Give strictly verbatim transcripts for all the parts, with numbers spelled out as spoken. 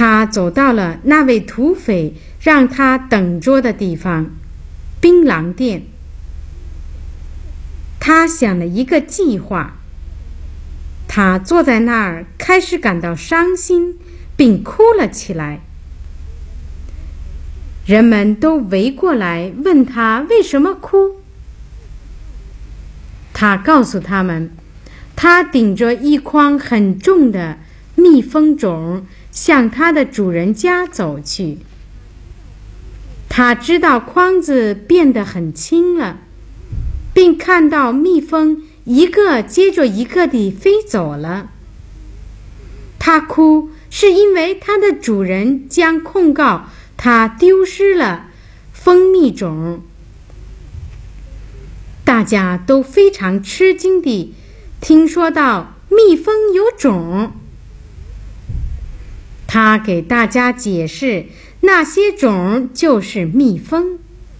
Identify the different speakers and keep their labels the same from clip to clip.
Speaker 1: 他走到了那位土匪让他等着的地方，槟榔店。他想了一个计划，他坐在那儿开始感到伤心，并哭了起来。人们都围过来问他为什么哭。他告诉他们，他顶着一筐很重的蜜蜂种向他的主人家走去。他知道筐子变得很轻了，并看到蜜蜂一个接着一个地飞走了。他哭是因为他的主人将控告他丢失了蜂蜜种。大家都非常吃惊地听说到蜜蜂有种。他给大家解释，那些种就是蜜蜂。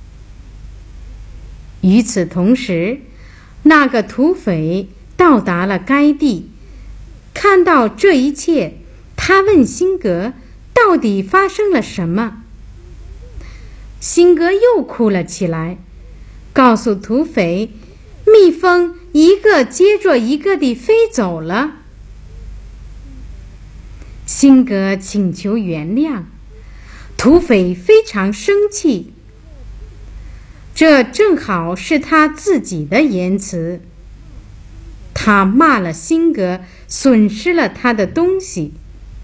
Speaker 1: 与此同时，那个土匪到达了该地，看到这一切，他问辛格到底发生了什么。辛格又哭了起来，告诉土匪，蜜蜂一个接着一个地飞走了。辛格请求原谅，土匪非常生气。这正好是他自己的言辞。他骂了辛格，损失了他的东西。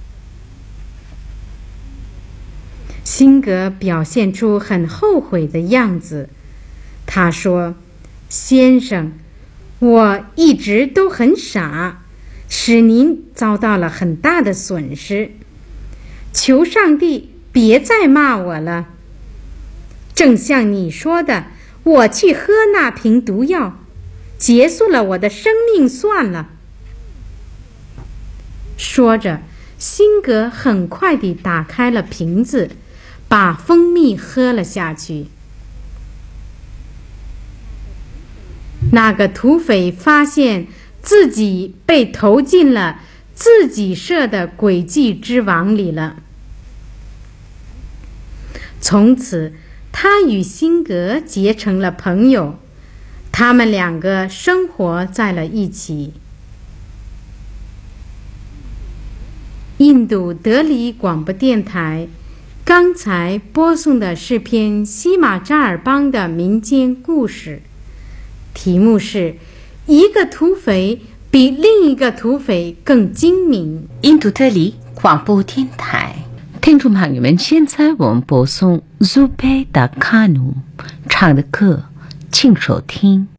Speaker 1: 辛格表现出很后悔的样子。他说：“先生，我一直都很傻，使您遭到了很大的损失。求上帝别再骂我了。正像你说的，我去喝那瓶毒药，结束了我的生命算了。”说着，辛格很快地打开了瓶子，把蜂蜜喝了下去。那个土匪发现自己被投进了自己设的诡计之网里了。从此他与辛格结成了朋友，他们两个生活在了一起。印度德里广播电台刚才播送的是篇西马扎尔邦的民间故事，题目是一个土匪比另一个土匪更精明。
Speaker 2: 印度德里广播电台听众朋友们，现在我们播送 Zubaydah Khanum 唱的歌，请收听。